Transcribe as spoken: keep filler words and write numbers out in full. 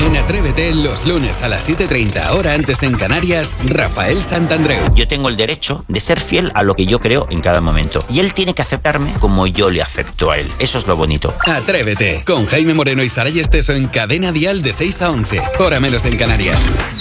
En Atrévete, los lunes a las siete y treinta, hora antes en Canarias, Rafael Santandreu. Yo tengo el derecho de ser fiel a lo que yo creo en cada momento. Y él tiene que aceptarme como yo le acepto a él. Eso es lo bonito. Atrévete, con Jaime Moreno y Saray Esteso en Cadena Dial de seis a once, hora menos en Canarias.